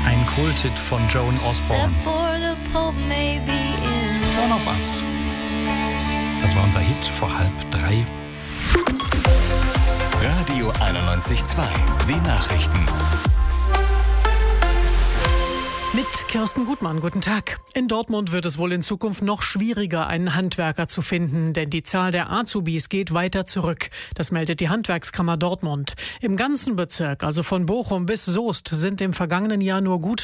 Ein Kulthit von Joan Osborne. Born of Us. Das war unser Hit vor 2:30. Radio 91.2. Die Nachrichten. Mit Kirsten Gutmann, guten Tag. In Dortmund wird es wohl in Zukunft noch schwieriger, einen Handwerker zu finden, denn die Zahl der Azubis geht weiter zurück. Das meldet die Handwerkskammer Dortmund. Im ganzen Bezirk, also von Bochum bis Soest, sind im vergangenen Jahr nur gut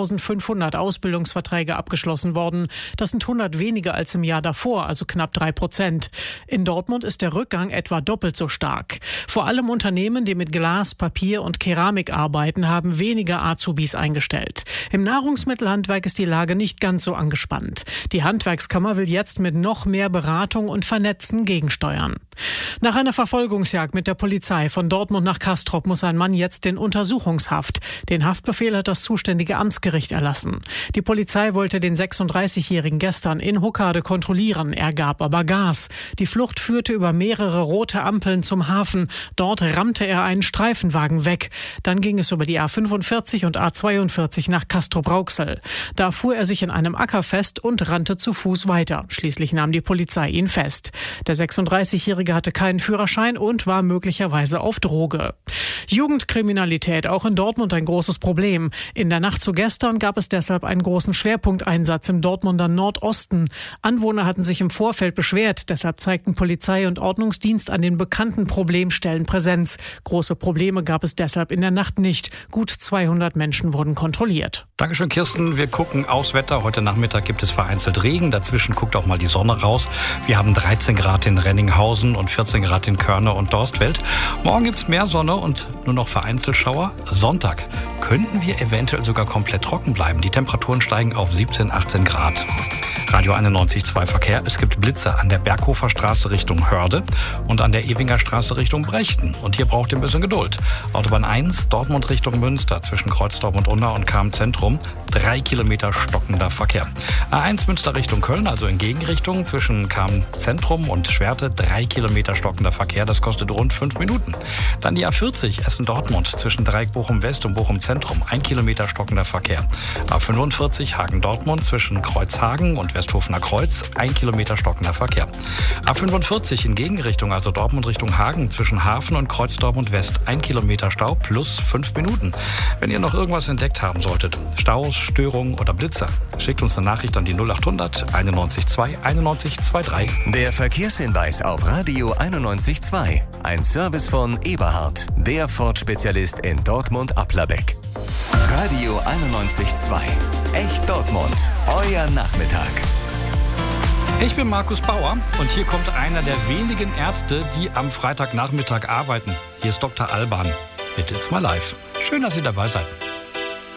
3.500 Ausbildungsverträge abgeschlossen worden. Das sind 100 weniger als im Jahr davor, also knapp 3%. In Dortmund ist der Rückgang etwa doppelt so stark. Vor allem Unternehmen, die mit Glas, Papier und Keramik arbeiten, haben weniger Azubis eingestellt. Im Nahrungsmittelhandwerk ist die Lage nicht ganz so angespannt. Die Handwerkskammer will jetzt mit noch mehr Beratung und Vernetzen gegensteuern. Nach einer Verfolgungsjagd mit der Polizei von Dortmund nach Castrop muss ein Mann jetzt in Untersuchungshaft. Den Haftbefehl hat das zuständige Amtsgericht erlassen. Die Polizei wollte den 36-Jährigen gestern in Huckade kontrollieren. Er gab aber Gas. Die Flucht führte über mehrere rote Ampeln zum Hafen. Dort rammte er einen Streifenwagen weg. Dann ging es über die A45 und A42 nach Castrop-Rauxel. Da fuhr er sich in einem Acker fest und rannte zu Fuß weiter. Schließlich nahm die Polizei ihn fest. Der 36-Jährige hatte keinen Führerschein und war möglicherweise auf Droge. Jugendkriminalität, auch in Dortmund ein großes Problem. In der Nacht zu gestern gab es deshalb einen großen Schwerpunkteinsatz im Dortmunder Nordosten. Anwohner hatten sich im Vorfeld beschwert, deshalb zeigten Polizei und Ordnungsdienst an den bekannten Problemstellen Präsenz. Große Probleme gab es deshalb in der Nacht nicht. Gut 200 Menschen wurden kontrolliert. Dankeschön, Kirsten. Wir gucken aufs Wetter. Heute Nachmittag gibt es vereinzelt Regen. Dazwischen guckt auch mal die Sonne raus. Wir haben 13 Grad in Renninghausen und 14 Grad in Körne und Dorstfeld. Morgen gibt es mehr Sonne und nur noch vereinzelt Schauer. Sonntag könnten wir eventuell sogar komplett trocken bleiben. Die Temperaturen steigen auf 17, 18 Grad. Radio 91.2 Verkehr. Es gibt Blitze an der Berghofer Straße Richtung Hörde und an der Ewinger Straße Richtung Brechten. Und hier braucht ihr ein bisschen Geduld. Autobahn 1, Dortmund Richtung Münster, zwischen Kreuzdorf und Unna und Cham-Zentrum. 3 Kilometer stockender Verkehr. A1 Münster Richtung Köln, also in Gegenrichtung, zwischen Cham-Zentrum und Schwerte. 3 Kilometer stockender Verkehr, das kostet rund 5 Minuten. Dann die A40 Essen-Dortmund, zwischen Dreieck Bochum-West und Bochum-Zentrum. 1 Kilometer stockender Verkehr. A45 Hagen-Dortmund, zwischen Kreuzhagen und Westhofener Kreuz, 1 Kilometer stockender Verkehr. A45 in Gegenrichtung, also Dortmund Richtung Hagen, zwischen Hafen und Kreuz Dortmund West, 1 Kilometer Stau plus 5 Minuten. Wenn ihr noch irgendwas entdeckt haben solltet, Staus, Störungen oder Blitzer, schickt uns eine Nachricht an die 0800 91.2 91.23. Der Verkehrshinweis auf Radio 91.2. Ein Service von Eberhard, der Ford-Spezialist in Dortmund-Applerbeck. Radio 91.2. Echt Dortmund. Euer Nachmittag. Ich bin Markus Bauer und hier kommt einer der wenigen Ärzte, die am Freitagnachmittag arbeiten. Hier ist Dr. Alban mit It's My Life. Schön, dass ihr dabei seid.